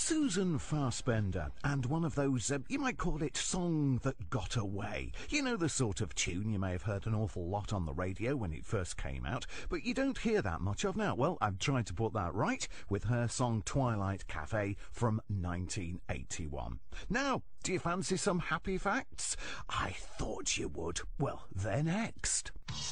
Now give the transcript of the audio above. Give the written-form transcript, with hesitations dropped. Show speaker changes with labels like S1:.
S1: Susan Fassbender, and one of those, you might call it song that got away. You know, the sort of tune you may have heard an awful lot on the radio when it first came out, but you don't hear that much of now. Well, I've tried to put that right with her song Twilight Cafe from 1981. Now, do you fancy some happy facts? I thought you would. Well, they're next.